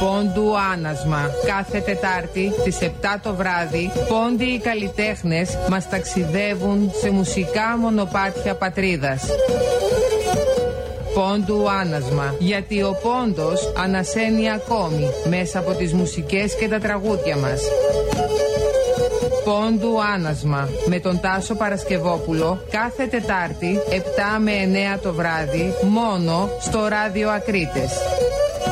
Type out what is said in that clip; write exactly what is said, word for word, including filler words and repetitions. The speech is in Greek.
Πόντου άνασμα. Κάθε Τετάρτη στις επτά το βράδυ, πόντοι οι καλλιτέχνες μας ταξιδεύουν σε μουσικά μονοπάτια πατρίδας. Πόντου άνασμα, γιατί ο πόντος ανασένει ακόμη μέσα από τις μουσικές και τα τραγούδια μας. Πόντου άνασμα, με τον Τάσο Παρασκευόπουλο, κάθε Τετάρτη επτά με εννέα το βράδυ, μόνο στο Ράδιο Ακρίτες.